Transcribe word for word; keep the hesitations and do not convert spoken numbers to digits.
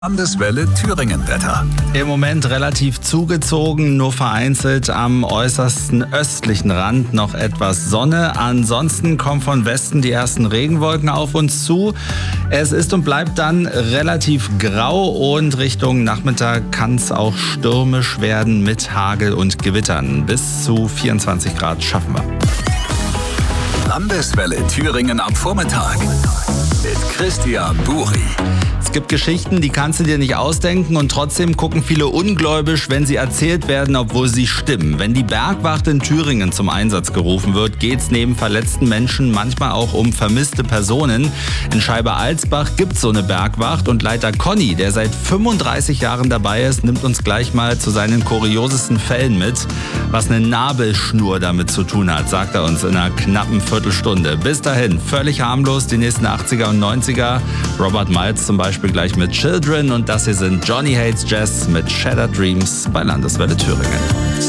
Landeswelle Thüringen-Wetter. Im Moment relativ zugezogen, nur vereinzelt am äußersten östlichen Rand noch etwas Sonne. Ansonsten kommen von Westen die ersten Regenwolken auf uns zu. Es ist und bleibt dann relativ grau und Richtung Nachmittag kann es auch stürmisch werden mit Hagel und Gewittern. Bis zu vierundzwanzig Grad schaffen wir. Landeswelle Thüringen am Vormittag mit Christian Buri. Es gibt Geschichten, die kannst du dir nicht ausdenken und trotzdem gucken viele ungläubisch, wenn sie erzählt werden, obwohl sie stimmen. Wenn die Bergwacht in Thüringen zum Einsatz gerufen wird, geht es neben verletzten Menschen manchmal auch um vermisste Personen. In Scheibe-Alsbach gibt es so eine Bergwacht und Leiter Conny, der seit fünfunddreißig Jahren dabei ist, nimmt uns gleich mal zu seinen kuriosesten Fällen mit. Was eine Nabelschnur damit zu tun hat, sagt er uns in einer knappen Viertelstunde. Bis dahin, völlig harmlos, die nächsten achtziger und neunziger. Robert Miles zum Beispiel gleich mit Children und das hier sind Johnny Hates Jazz mit Shattered Dreams bei Landeswelle Thüringen.